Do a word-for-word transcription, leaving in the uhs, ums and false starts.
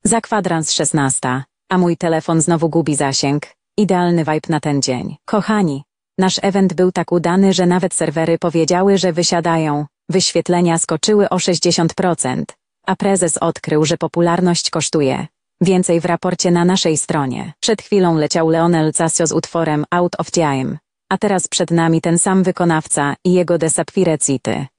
Za kwadrans szesnasta, a mój telefon znowu gubi zasięg. Idealny vibe na ten dzień. Kochani, nasz event był tak udany, że nawet serwery powiedziały, że wysiadają. Wyświetlenia skoczyły o sześćdziesiąt procent, a prezes odkrył, że popularność kosztuje. Więcej w raporcie na naszej stronie. Przed chwilą leciał Leonel Casio z utworem Out of Time, a teraz przed nami ten sam wykonawca i jego The Sapphire City.